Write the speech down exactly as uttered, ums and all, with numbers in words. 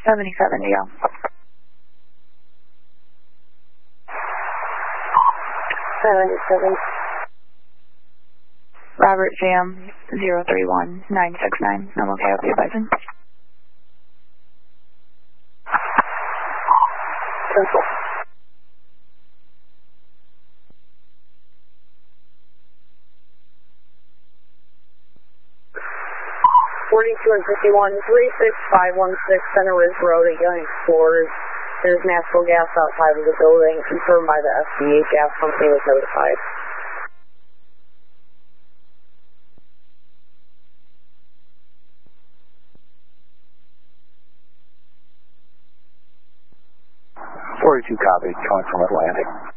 seventy-seven to go. seventy-seven. Robert Jam zero three one nine six nine. I'm okay with you, Bison. Central. forty-two and fifty-one, three six five one six Center Ridge Road at Young Explorers. There's natural gas outside of the building, confirmed by the S B A gas company was notified. forty-two copy, calling from Atlantic.